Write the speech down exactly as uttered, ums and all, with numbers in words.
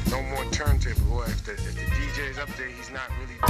no more turntable. Or if the, if the D J's up there, he's not really